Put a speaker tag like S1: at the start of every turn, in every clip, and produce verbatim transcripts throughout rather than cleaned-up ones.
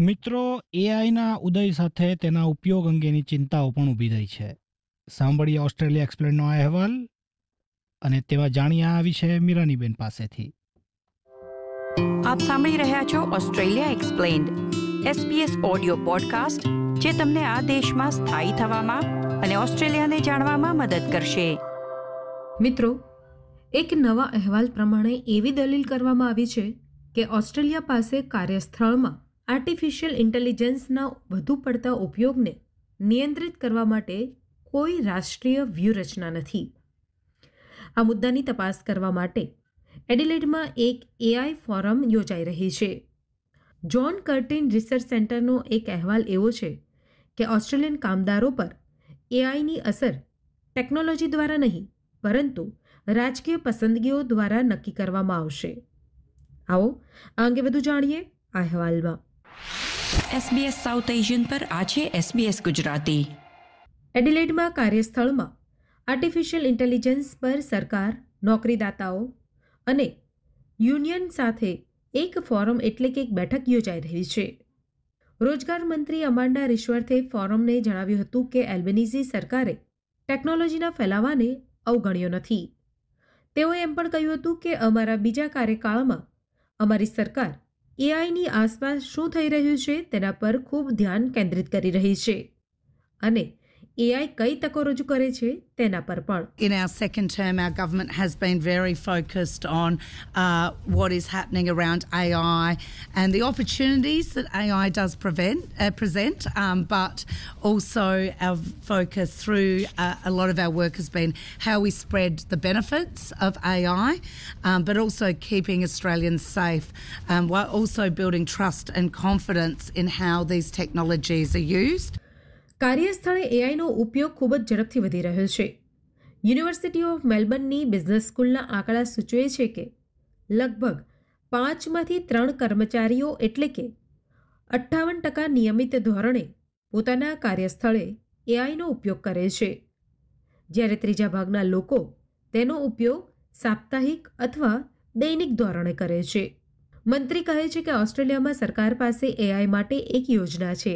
S1: મિત્રો, એઆઈના ઉદય સાથે તેના ઉપયોગ અંગેની ચિંતાઓ પણ ઊભી થઈ છે. સાંભળીએ ઓસ્ટ્રેલિયા એક્સપ્લેનનો આ અહેવાલ અને તેમાં જાણીએ આ વિશે મીરાનીબેન પાસેથી.
S2: આપ સાંભળી રહ્યા છો Australia explained, SBS audio podcast જે તમને આ દેશમાં સ્થાયી થવામાં અને ઓસ્ટ્રેલિયાને જાણવામાં મદદ કરશે.
S3: મિત્રો, એક નવા અહેવાલ પ્રમાણે એવી દલીલ કરવામાં આવી છે કે ઓસ્ટ્રેલિયા પાસે કાર્યસ્થળમાં આર્ટિફિશિયલ ઇન્ટેલિજન્સના વધુ પડતા ઉપયોગને નિયંત્રિત કરવા માટે કોઈ રાષ્ટ્રીય વ્યૂહરચના નથી. આ મુદ્દાની તપાસ કરવા માટે એડિલેડમાં એક એઆઈ ફોરમ યોજાઈ રહી છે. જ્હોન કર્ટિન રિસર્ચ સેન્ટરનો એક અહેવાલ એવો છે કે ઓસ્ટ્રેલિયન કામદારો પર એઆઈની અસર ટેકનોલોજી દ્વારા નહીં પરંતુ રાજકીય પસંદગીઓ દ્વારા નક્કી કરવામાં આવશે. આવો આ અંગે વધુ જાણીએ આ અહેવાલમાં.
S2: એસબીએસ સાઉથ એશિયન પર આ છે એસબીએસ ગુજરાતી.
S3: એડિલેડમાં કાર્યસ્થળમાં આર્ટિફિશિયલ ઇન્ટેલિજન્સ પર સરકાર, નોકરીદાતાઓ અને યુનિયન સાથે એક ફોરમ એટલે કે એક બેઠક યોજાઈ રહી છે. રોજગાર મંત્રી અમાંડા રિશવર્થે ફોરમને જણાવ્યું હતું કે એલ્બનીઝી સરકારે ટેકનોલોજીના ફેલાવાને અવગણ્યો નથી. તેઓએ એમ પણ કહ્યું હતું કે અમારા બીજા કાર્યકાળમાં અમારી સરકાર એઆઈની આસપાસ શું થઈ રહ્યું છે તેના પર ખૂબ ધ્યાન કેન્દ્રિત કરી રહી છે અને એઆઈ કઈ તકો રજૂ કરે છે તેના પર પણ.
S4: In our second term, our government has been very focused on uh, what is happening around A I and the opportunities that A I does prevent, uh, present, um, but also our focus through uh, a lot of our work has been how we spread the benefits of A I, um, but also keeping Australians safe, um, while also building trust and confidence in how these technologies are used.
S3: કાર્યસ્થળે એઆઈનો ઉપયોગ ખૂબ જ ઝડપથી વધી રહ્યો છે. University of મેલબર્નની business સ્કૂલના આંકડા સૂચવે છે કે લગભગ પાંચમાંથી ત્રણ કર્મચારીઓ એટલે કે અઠ્ઠાવન ટકા નિયમિત ધોરણે પોતાના કાર્યસ્થળે એઆઈનો ઉપયોગ કરે છે, જ્યારે ત્રીજા ભાગના લોકો તેનો ઉપયોગ સાપ્તાહિક અથવા દૈનિક ધોરણે કરે છે. મંત્રી કહે છે કે ઓસ્ટ્રેલિયામાં સરકાર પાસે એઆઈ માટે એક યોજના છે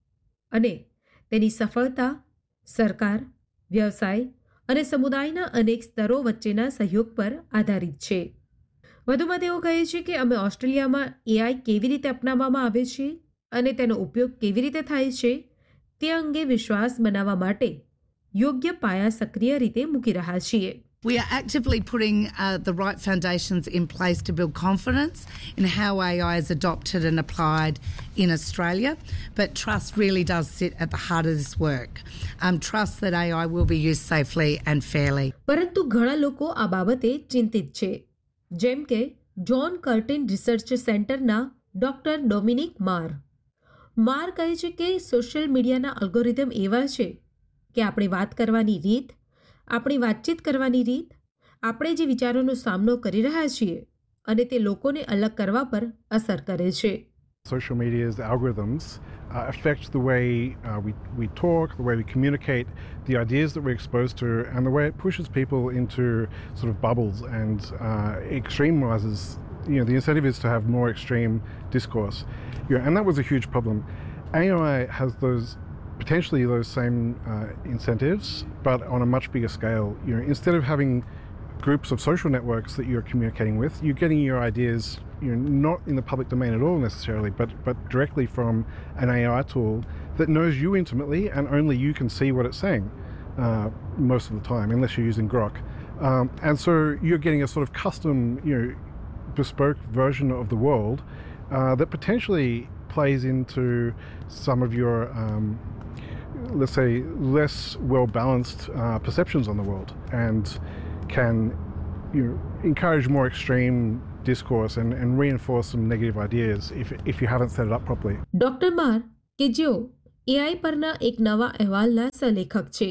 S3: અને તેની સફળતા સરકાર, વ્યવસાય અને સમુદાયના અનેક સ્તરો વચ્ચેના સહયોગ પર આધારિત છે. વધુમાં તેઓ કહે છે કે અમે ઓસ્ટ્રેલિયામાં એઆઈ કેવી રીતે અપનાવવામાં આવે છે અને તેનો ઉપયોગ કેવી રીતે થાય છે તે અંગે વિશ્વાસ બનાવવા માટે યોગ્ય પાયા સક્રિય રીતે મૂકી રહ્યા છીએ.
S4: We are actively putting uh, the right foundations in place to build confidence in how A I is adopted and applied in Australia, but trust really does sit at the heart of this work. Um, trust that A I will be used safely and fairly.
S3: પરંતુ ઘણા લોકો આ બાબતે ચિંતિત છે, જેમ કે John કર્ટિન research સેન્ટરના ડોક્ટર ડોમિનિક માર. માર કહે છે કે સોશિયલ મીડિયાના અલ્ગોરિધમ એવા છે કે આપણી વાત કરવાની રીત, આપણી વાતચીત કરવાની રીત, આપણે જે વિચારોનો સામનો કરી રહ્યા છીએ અને તે લોકોને અલગ કરવા પર અસર કરે છે.
S5: Social media's algorithms uh, affect the way uh, we, we talk, the way we communicate, the ideas that we're exposed to, and the way it pushes people into sort of bubbles and uh, extremizes. You know, the incentive is to have more extreme discourse. You know, and that was a huge problem. A I has those potentially those same uh, incentives, but on a much bigger scale. You know, instead of having groups of social networks that you're communicating with, you're getting your ideas, you know, not in the public domain at all necessarily, but but directly from an A I tool that knows you intimately, and only you can see what it's saying uh, most of the time, unless you're using Grok. Um, and so you're getting a sort of custom, you know, bespoke version of the world uh, that potentially plays into some of your um, let's say, less well-balanced uh, perceptions on the world, and can, you know, encourage more extreme discourse and, and reinforce some negative ideas if, if you haven't set it up properly.
S3: Doctor માર કે જેઓ AI પરના એક નવા અહેવાલના સહલેખક છે,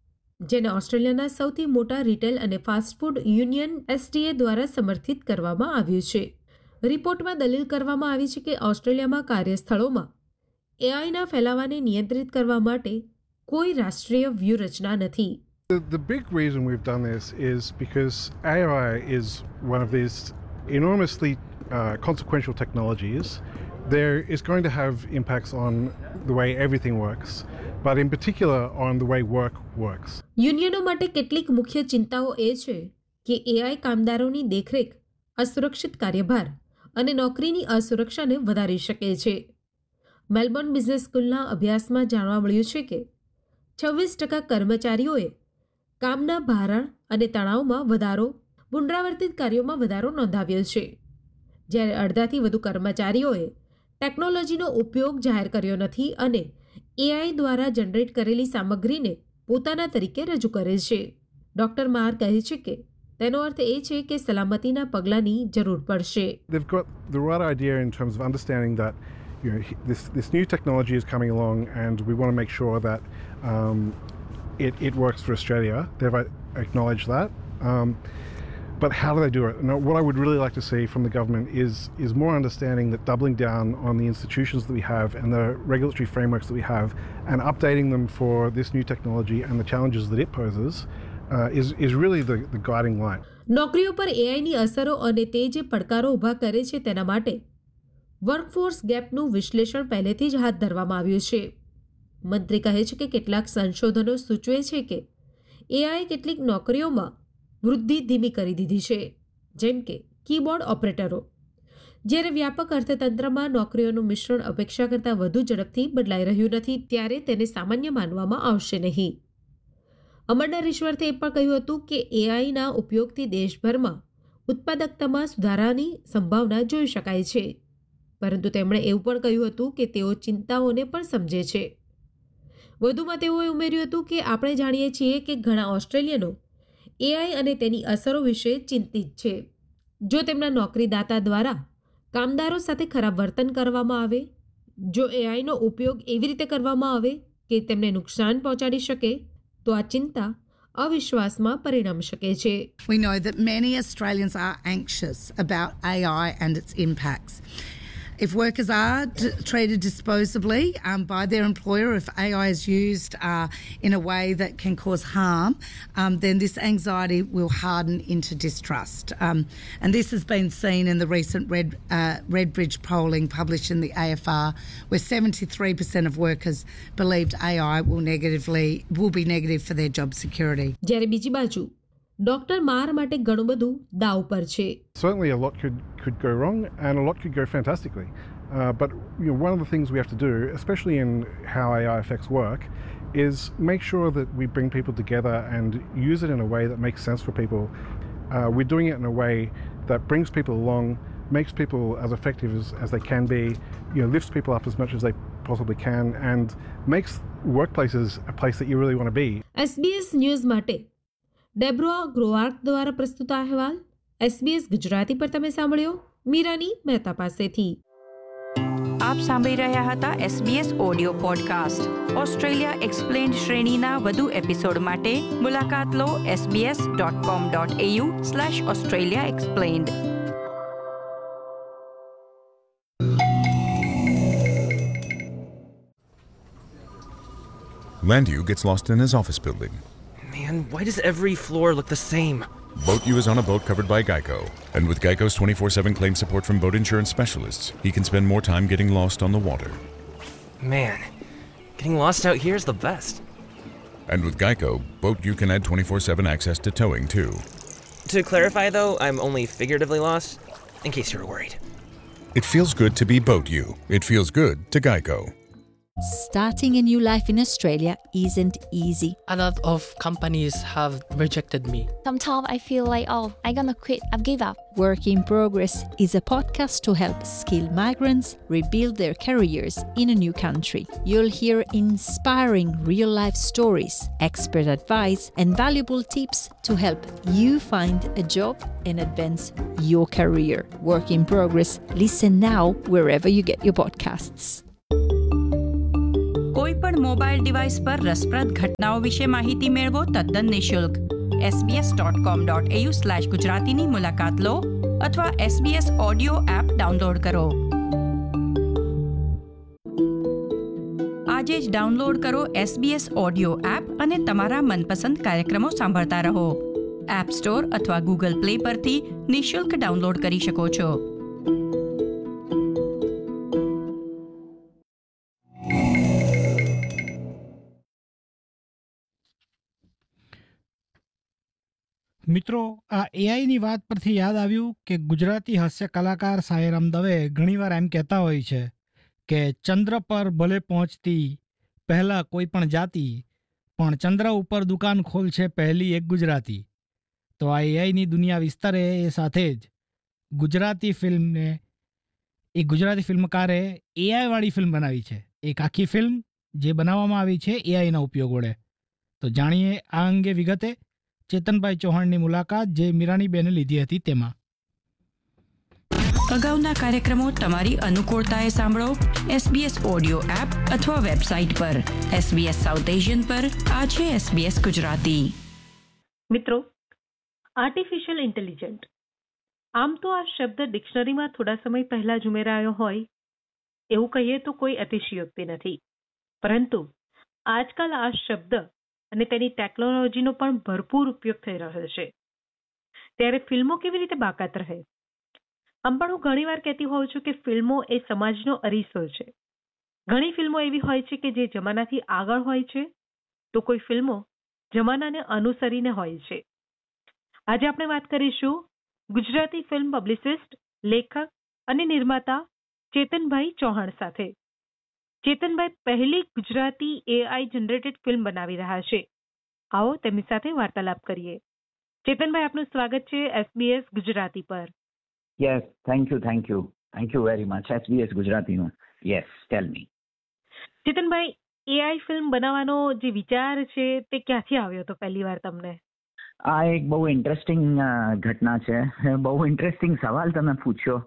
S3: જેને ઓસ્ટ્રેલિયાના સૌથી મોટા રિટેલ અને ફાસ્ટફૂડ યુનિયન એસટીએ દ્વારા સમર્થિત કરવામાં આવ્યું છે. રિપોર્ટમાં દલીલ કરવામાં આવી છે કે ઓસ્ટ્રેલિયામાં કાર્યસ્થળોમાં એઆઈના ફેલાવાને નિયંત્રિત કરવા માટે કોઈ રાષ્ટ્રીય વ્યૂહરચના નથી.
S5: The, the big reason we've done this is because A I is one of these enormously uh, consequential technologies there is going to have impacts on the way everything works, but in particular on the way work works.
S3: યુનિયનો માટે કેટલીક મુખ્ય ચિંતાઓ એ છે કે AI કામદારોની દેખરેખ, અસુરક્ષિત કાર્યભાર અને નોકરીની અસુરક્ષાને વધારી શકે છે. મેલબોર્ન બિઝનેસ સ્કૂલના અભ્યાસમાં જાણવા મળ્યું છે કે છવ્વીસ ટકા કર્મચારીઓએ કામના ભારણ અને તણાવમાં વધારો, પુનરાવર્તિત કાર્યોમાં વધારો નોંધાવ્યો છે, જ્યારે અડધાથી વધુ કર્મચારીઓએ ટેકનોલોજીનો ઉપયોગ જાહેર કર્યો નથી અને એઆઈ દ્વારા જનરેટ કરેલી સામગ્રીને પોતાના તરીકે રજૂ કરે છે. ડૉક્ટર માર કહે છે કે તેનો અર્થ એ છે કે સલામતીના પગલાંની જરૂર પડશે.
S5: They've got the right idea in terms of understanding that, you know, this this new technology is coming along, and we want to make sure that um, it it works for Australia. They've acknowledged that, um, but how do they do it? Now, what I would really like to see from the government is is more understanding that doubling down on the institutions that we have and the regulatory frameworks that we have, and updating them for this new technology and the challenges that it poses. Uh, is is really the, the guiding line.
S3: નોકરીઓ પર એઆઈની અસરો અને તે જે પડકારો ઊભા કરે છે તેના માટે વર્કફોર્સ ગેપનું વિશ્લેષણ પહેલેથી જ હાથ ધરવામાં આવ્યું છે. મંત્રી કહે છે કે કેટલાક સંશોધનો સૂચવે છે કે એઆઈ કેટલીક નોકરીઓમાં વૃદ્ધિ ધીમી કરી દીધી છે, જેમ કે કીબોર્ડ ઓપરેટરો. જ્યારે વ્યાપક અર્થતંત્રમાં નોકરીઓનું મિશ્રણ અપેક્ષા કરતાં વધુ ઝડપથી બદલાઈ રહ્યું નથી, ત્યારે તેને સામાન્ય માનવામાં આવશે નહીં. અમરના રિશ્વર્થે એ પણ કહ્યું હતું કે એઆઈના ઉપયોગથી દેશભરમાં ઉત્પાદકતામાં સુધારાની સંભાવના જોઈ શકાય છે, પરંતુ તેમણે એવું પણ કહ્યું હતું કે તેઓ ચિંતાઓને પણ સમજે છે. વધુમાં તેઓએ ઉમેર્યું હતું કે આપણે જાણીએ છીએ કે ઘણા ઓસ્ટ્રેલિયનો એઆઈ અને તેની અસરો વિશે ચિંતિત છે. જો તેમના નોકરીદાતા દ્વારા કામદારો સાથે ખરાબ વર્તન કરવામાં આવે, જો એઆઈનો ઉપયોગ એવી રીતે કરવામાં આવે કે તેમને નુકસાન પહોંચાડી શકે, તો આ ચિંતા અવિશ્વાસમાં પરિણમી શકે છે.
S4: We know that many Australians are anxious about A I and its impacts. If workers are d- treated disposably um, by their employer, if A I is used uh, in a way that can cause harm, um, then this anxiety will harden into distrust. Um, and this has been seen in the recent Red, uh, Redbridge polling published in the A F R, where seventy-three percent of workers believed A I will negatively will be negative for their job security.
S3: જ્યારે બીજી બાજુ doctor માર માટે ઘણું બધું દાવ પર છે.
S5: Certainly, a lot could could go wrong, and a lot could go fantastically. Uh, but you know, one of the things we have to do, especially in how A I affects work, is make sure that we bring people together and use it in a way that makes sense for people. Uh, we're doing it in a way that brings people along, makes people as effective as, as they can be, you know, lifts people up as much as they possibly can, and makes workplaces a place that you really want to be.
S3: SBS news માટે ડેબ્રોઆ ગ્રોવાર્ક દ્વારા પ્રસ્તુત અહેવાલ SBS Gujarati પર તમે સાંભળ્યો મીરાની મહેતા પાસેથી.
S2: આપ સાંભળી રહ્યા હતા SBS audio podcast. Australia explained શ્રેણીના વધુ એપિસોડ માટે મુલાકાત લો SBS dot com dot AU slash Australia explained.
S6: Landu gets lost in his office building.
S7: Man, why does every floor look the same?
S6: Boat U is on a boat covered by Geico. And with Geico's twenty-four seven claim support from boat insurance specialists, he can spend more time getting lost on the water.
S7: Man, getting lost out here is the best.
S6: And with Geico, Boat U can add twenty-four seven access to towing too.
S7: To clarify though, I'm only figuratively lost, in case you were worried.
S6: It feels good to be Boat U. It feels good to Geico.
S8: Starting a new life in Australia isn't easy.
S9: A lot of companies have rejected me.
S10: Sometimes I feel like, oh, I'm gonna quit, I've give up.
S8: Work in Progress is a podcast to help skilled migrants rebuild their careers in a new country. You'll hear inspiring real-life stories, expert advice, and valuable tips to help you find a job and advance your career. Work in Progress. Listen now wherever you get your podcasts.
S2: કોઈ પણ mobile device પર રસપ્રદ ઘટનાઓ વિશે માહિતી મેળવો તદ્દન નિઃશુલ્ક. SBS dot com dot AU slash ગુજરાતીની મુલાકાત લો અથવા એસબીએસ ઓડિયો એપ ડાઉનલોડ કરો. આજે જ ડાઉનલોડ કરો એસબીએસ ઓડિયો એપ અને તમારા મનપસંદ કાર્યક્રમો સાંભળતા રહો. એપ સ્ટોર અથવા ગૂગલ પ્લે પરથી નિઃશુલ્ક ડાઉનલોડ કરી શકો છો.
S1: મિત્રો, આ એઆઈની વાત પરથી યાદ આવ્યું કે ગુજરાતી હાસ્ય કલાકાર સાયરામ દવે ઘણીવાર એમ કહેતા હોય છે કે ચંદ્ર પર ભલે પહોંચતી પહેલા કોઈ પણ જાતિ, પણ ચંદ્ર ઉપર દુકાન ખોલશે પહેલી એક ગુજરાતી. તો આ એઆઈની દુનિયા વિસ્તરે એ સાથે જ ગુજરાતી ફિલ્મને એ ગુજરાતી ફિલ્મકારે એઆઈવાળી ફિલ્મ બનાવી છે. એક આખી ફિલ્મ જે બનાવવામાં આવી છે એઆઈના ઉપયોગ વડે. તો જાણીએ આ અંગે વિગતે ચેતનભાઈ ચૌહાણની મુલાકાત જે મીરાનીબેને લીધી હતી તેમાં.
S2: અગાઉના કાર્યક્રમો તમારી અનુકૂળતાએ સાંભળો એસબીએસ ઓડિયો એપ અથવા વેબસાઇટ પર. એસબીએસ સાઉથ એશિયન પર આ છે એસબીએસ ગુજરાતી.
S3: મિત્રો, આર્ટિફિશિયલ ઇન્ટેલિજન્ટ, આમ તો આ શબ્દ ડિક્શનરીમાં થોડા સમય પહેલા જ ઉમેરાયો હોય એવું કહીએ તો કોઈ અતિશયોક્તિ નથી. પરંતુ આજકાલ આ શબ્દ અને તેની ટેકનોલોજીનો પણ ભરપૂર ઉપયોગ થઈ રહ્યો છે. ત્યારે ફિલ્મો કેવી રીતે બાકાત રહે? આમ પણ હું ઘણીવાર કહેતી હોઉં છું કે ફિલ્મો એ સમાજનો અરીસો છે. ઘણી ફિલ્મો એવી હોય છે કે જે જમાનાથી આગળ હોય છે, તો કોઈ ફિલ્મો જમાનાને અનુસરીને હોય છે. આજે આપણે વાત કરીશું ગુજરાતી ફિલ્મ પબ્લિસિસ્ટ, લેખક અને નિર્માતા ચેતનભાઈ ચૌહાણ સાથે. ચેતનભાઈ પહેલી ગુજરાતી એઆઈ જનરેટેડ ફિલ્મ બનાવી રહ્યા છે. આવો તેમની સાથે વાર્તાલાપ કરીએ. ચેતનભાઈ, આપનું સ્વાગત છે એસબીએસ ગુજરાતી પર.
S11: Yes, thank you thank you thank you very much. SBS ગુજરાતીનું. Yes, tail me.
S3: Chetanbhai, AI film બનાવવાનો જે વિચાર છે તે ક્યાંથી આવ્યો હતો પહેલી વાર તમને?
S11: આ એક બહુ ઇન્ટરેસ્ટિંગ ઘટના છે. બહુ ઇન્ટરેસ્ટિંગ સવાલ તમે પૂછ્યો.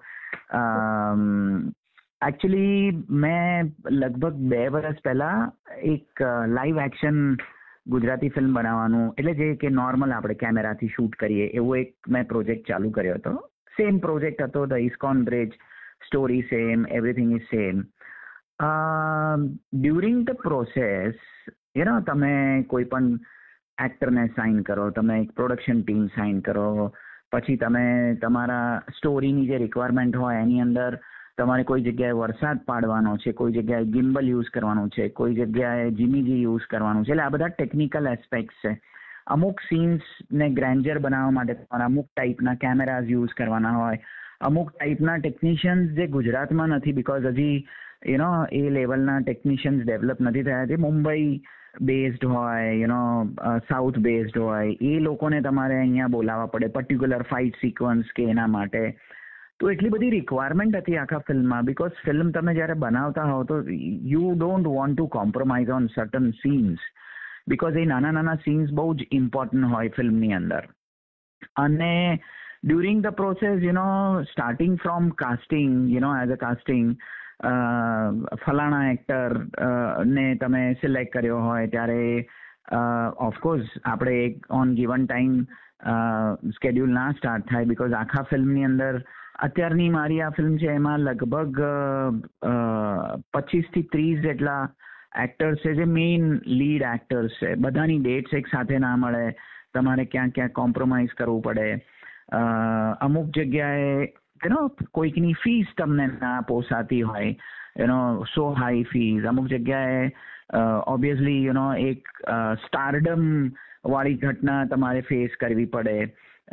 S11: એકચ્યુઅલી મેં લગભગ બે વર્ષ પહેલા એક લાઈવ એક્શન ગુજરાતી ફિલ્મ બનાવવાનું, એટલે જે કે નોર્મલ આપણે કેમેરાથી શૂટ કરીએ એવો એક મેં પ્રોજેક્ટ ચાલુ કર્યો હતો. સેમ પ્રોજેક્ટ હતો, the ISKCON bridge, story same, everything is same. During the process, you know, તમે કોઈ પણ એક્ટરને સાઇન કરો, તમે એક પ્રોડક્શન ટીમ સાઇન કરો, પછી તમે તમારા સ્ટોરીની જે રિક્વાયરમેન્ટ હોય એની અંદર તમારે કોઈ જગ્યાએ વરસાદ પાડવાનો છે, કોઈ જગ્યાએ ગિમ્બલ યુઝ કરવાનું છે, કોઈ જગ્યાએ જીમીજી યુઝ કરવાનું છે. એટલે આ બધા ટેકનિકલ એસ્પેક્ટ છે. અમુક સીન્સને ગ્રેન્જર બનાવવા માટે તમારે અમુક ટાઈપના કેમેરાઝ યુઝ કરવાના હોય, અમુક ટાઈપના ટેકનિશિયન્સ જે ગુજરાતમાં નથી, બિકોઝ હજી યુ નો એ લેવલના ટેકનિશિયન્સ ડેવલપ નથી થયા. જે મુંબઈ બેઝડ હોય, યુ નો સાઉથ બેઝડ હોય, એ લોકોને તમારે અહીંયા બોલાવવા પડે પર્ટિક્યુલર ફાઇટ સિક્વન્સ કે એના માટે. તો એટલી બધી રિક્વાયરમેન્ટ હતી આખા ફિલ્મમાં, બિકોઝ ફિલ્મ તમે જ્યારે બનાવતા હોવ તો you don't want to compromise on certain scenes, because એ નાના નાના સીન્સ બહુ જ ઇમ્પોર્ટન્ટ હોય ફિલ્મની અંદર. અને during the process, you know, starting from casting, you know, as a casting, ફલાણા એક્ટર ને તમે સિલેક્ટ કર્યો હોય ત્યારે ઓફકોર્સ આપણે એક ઓન ગિવન ટાઈમ સ્કેડ્યુલ ના સ્ટાર્ટ થાય, બિકોઝ આખા ફિલ્મની અંદર અત્યારની મારી આ ફિલ્મ છે એમાં લગભગ પચીસથી ત્રીસ જેટલા એક્ટર્સ છે જે મેઇન લીડ એક્ટર્સ છે. બધાની ડેટ્સ એક સાથે ના મળે, તમારે ક્યાંક ક્યાંક કોમ્પ્રોમાઇઝ કરવું પડે. અમુક જગ્યાએ યુ નો કોઈકની ફીસ તમને ના પોસાતી હોય, you know so high fees. અમુક જગ્યાએ ઓબ્વિયસલી યુ નો એક સ્ટારડમ વાળી ઘટના તમારે ફેસ કરવી પડે.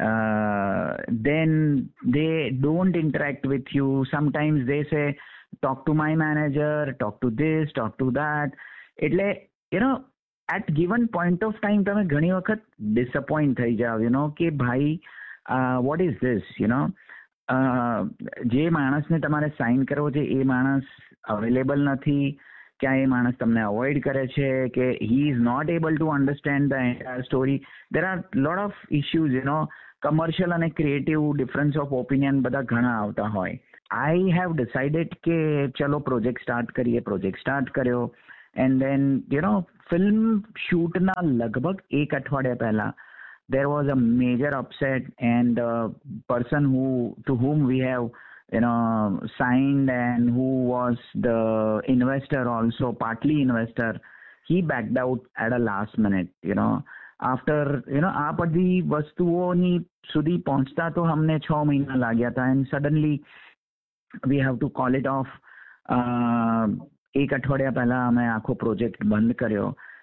S11: then they don't interact with you. Sometimes they say, talk to my manager, talk to this, talk to that. એટલે you know at given point of time તમે ઘણી વખત ડિસઅપોઇન્ટ થઈ જાવ, યુ નો, કે ભાઈ what is this, you know. જે માણસને તમારે સાઇન કરવો છે એ માણસ અવેલેબલ નથી, ક્યાં એ માણસ તમને અવોઇડ કરે છે, કે he is not able to understand the entire story. There are lot of issues, you know. Commercial અને ક્રિએટિવ ડિફરન્સ ઓફ ઓપિનિયન બધા ઘણા આવતા હોય. આઈ હેવ ડિસાઇડેડ કે ચલો પ્રોજેક્ટ સ્ટાર્ટ કરીએ. પ્રોજેક્ટ સ્ટાર્ટ કર્યો and then you know film શૂટના લગભગ એક અઠવાડિયા પહેલા there was a major upset, and uh, person who to whom we have you know signed and who was the investor also, partly investor, he backed out at a last minute, you know. After you know આ બધી વસ્તુઓની સુધી પહોંચતા તો અમને છ મહિના લાગ્યા હતા, and suddenly we have to call it off. એક અઠવાડિયા પહેલા અમે આખો પ્રોજેક્ટ બંધ કર્યો.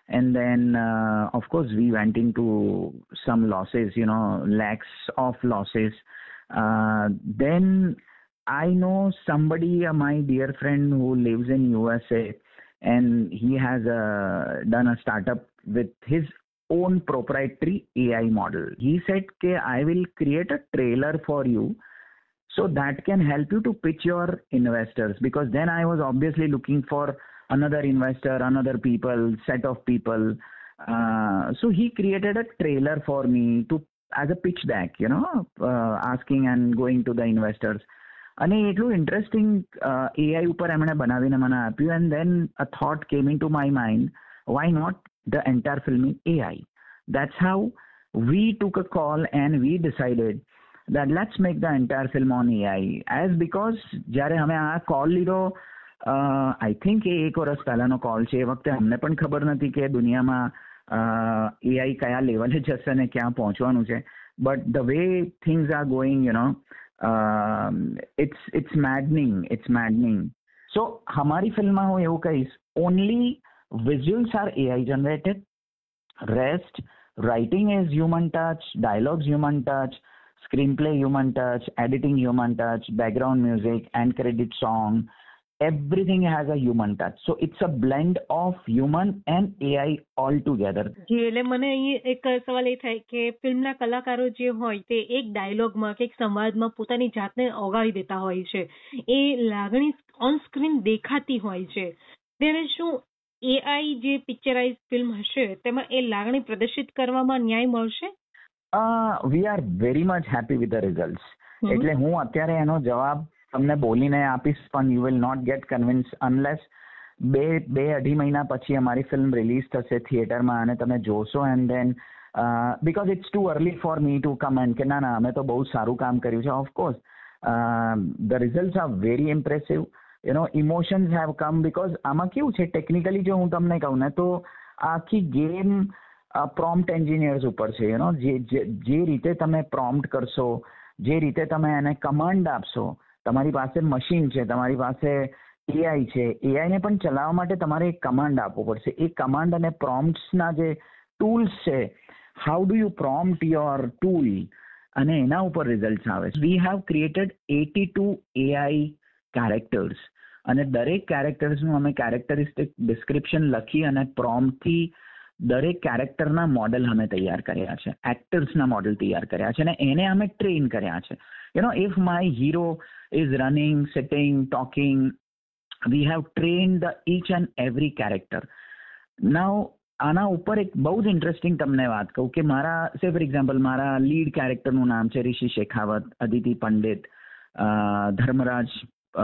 S11: And then, uh, of course, we went into some losses, you know, lakhs of losses. Uh, then I know somebody, uh, my dear friend who lives in U S A, and he has uh, done a startup with his own proprietary A I model. He said, "Okay, I will create a trailer for you so that can help you to pitch your investors." Because then I was obviously looking for another investor, another people, set of people. Uh, so he created a trailer for me to as a pitch deck, you know, uh, asking and going to the investors. અને એટલું interesting AI ઉપર એમણે બનાવીને મને આપ્યું. And then a thought કેમ in to my mind, why not the entire film in AI? That's how we took a call and we decided that let's make the entire film on A I. As because જ્યારે અમે આ call લીધો, I think એ એક વર્ષ પહેલાનો call છે. એ વખતે અમને પણ ખબર નથી કે દુનિયામાં એઆઈ કયા લેવલે જશે ને ક્યાં પહોંચવાનું છે. But the way things are going, you know, it's it's મેડનિંગ it's મેડનિંગ સો અમારી ફિલ્મમાં હું એવું કહીશ, only visuals R AI generated. Rest, writing is human touch, dialogues human touch, screenplay human touch, editing human touch, background music, end credit song, everything has a human touch. So it's a blend of human and A I all together.
S12: જી, એટલે મને અહીં એક સવાલ એ થાય કે ફિલ્મના કલાકારો જે હોય તે એક ડાયલોગમાં કે એક સંવાદમાં પોતાની જાતને ઓગાળી દેતા હોય છે, એ લાગણી ઓન સ્ક્રીન દેખાતી હોય છે, ત્યારે શું એઆઈ જે પિક્ચરાઇઝ ફિલ્મ હશે તેમાં એ લાગણી પ્રદર્શિત કરવામાં ન્યાય મળશે?
S11: We are very much happy with the results. એટલે હું અત્યારે એનો જવાબ તમને બોલીને આપીશ, પણ you will not gate convince unless બે બે અઢી મહિના પછી અમારી ફિલ્મ રિલીઝ થશે થિયેટરમાં અને તમે જોશો. And then because it's two early for me to come and કે ના ના અમે તો બહુ સારું કામ કર્યું છે. Of course the results are very impressive. You know, emotions have come because આમાં કેવું છે, ટેકનિકલી જો હું તમને કહું ને તો આખી ગેમ પ્રોમ્પ્ટ એન્જિનિયર્સ ઉપર છે. યુ નો, જે જે રીતે તમે પ્રોમ્પ્ટ કરશો, જે રીતે તમે એને કમાન્ડ આપશો, તમારી પાસે મશીન છે, તમારી પાસે એઆઈ છે, એઆઈને પણ ચલાવવા માટે તમારે એક કમાન્ડ આપવો પડશે. એ કમાન્ડ અને પ્રોમ્પ્ટ્સના જે ટૂલ્સ છે, how do you prompt your tool, અને એના ઉપર રિઝલ્ટ આવે. We have created at two AI characters, અને દરેક કેરેક્ટર્સનું અમે કેરેક્ટરિસ્ટિક ડિસ્ક્રિપ્શન લખી અને પ્રોમ્પ્ટથી દરેક કેરેક્ટરના મોડલ અમે તૈયાર કર્યા છે, એક્ટર્સના મોડલ તૈયાર કર્યા છે, અને એને અમે ટ્રેન કર્યા છે. You know, if my hero is running, sitting, talking, we have train the each and every character. નાઉ આના ઉપર એક બહુ જ ઇન્ટરેસ્ટિંગ તમને વાત કહું કે મારા, સે ફોર એક્ઝામ્પલ, મારા લીડ કેરેક્ટરનું નામ છે ઋષિ શેખાવત, અદિતિ પંડિત, ધર્મરાજ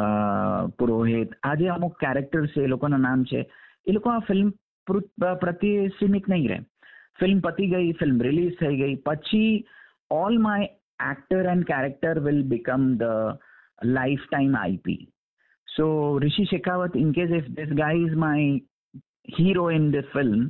S11: પુરોહિત. આ જે અમુક કેરેક્ટર્સ છે એ લોકોના નામ છે, એ લોકો આ ફિલ્મ પ્રત્યે સીમિત નહીં રહે. ફિલ્મ પતી ગઈ, ફિલ્મ રિલીઝ થઈ ગઈ પછી all my actor and character will become the life time IP. So Rishi Shekhawat, in case if this guys is my hero in the film,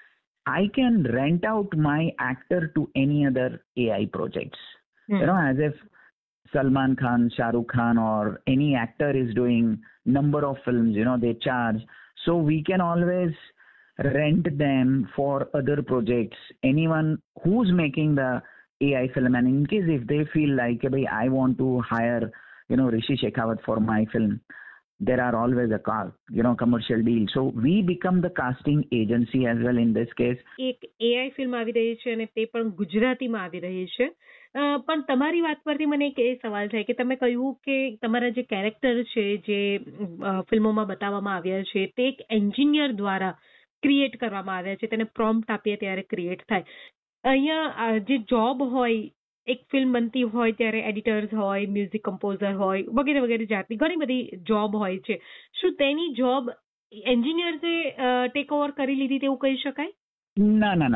S11: I can rent out my actor to any other A I projects. Hmm. You know, as if Salman Khan, Shah Rukh Khan, or any actor is doing number of films, you know, they charge. So we can always rent them for other projects. Anyone who's making the A I film, and in case if they feel like, hey, I want to hire, you know, Rishi Shekhawat for my film, there are always a car, you know, commercial deal. So we become the casting agency as well in this case.
S12: એક AI film આવી રહી છે અને તે પણ ગુજરાતીમાં આવી રહી છે. પણ તમારી વાત પરથી મને એક એ સવાલ થાય કે તમે કહ્યું કે તમારા જે કેરેક્ટર છે જે ફિલ્મોમાં બતાવવામાં આવ્યા છે તે એક એન્જિનિયર દ્વારા ક્રિએટ કરવામાં આવ્યા છે, તેને પ્રોમ્પ્ટ આપીએ ત્યારે ક્રિએટ થાય. અહીંયા જે જોબ હોય, એક ફિલ્મ બનતી હોય ત્યારે એડિટર્સ હોય, મ્યુઝિક કમ્પોઝર હોય, વગેરે વગેરે જાતની ઘણી બધી જોબ હોય છે. શું તેની જોબ એન્જિનિયર્સે ટેક ઓવર કરી લીધી તેવું કહી શકાય?
S11: ના ના ના